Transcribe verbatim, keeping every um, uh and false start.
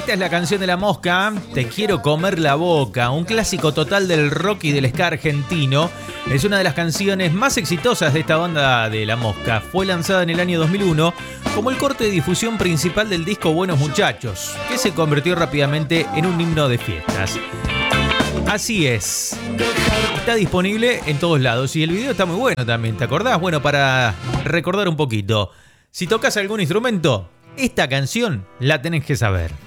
Esta es la canción de La Mosca, Te quiero comer la boca, un clásico total del rock y del ska argentino. Es una de las canciones más exitosas de esta banda de La Mosca. Fue lanzada en el año dos mil uno como el corte de difusión principal del disco Buenos Muchachos, que se convirtió rápidamente en un himno de fiestas. Así es. Está disponible en todos lados y el video está muy bueno también, ¿te acordás? Bueno, para recordar un poquito, si tocas algún instrumento, esta canción la tenés que saber.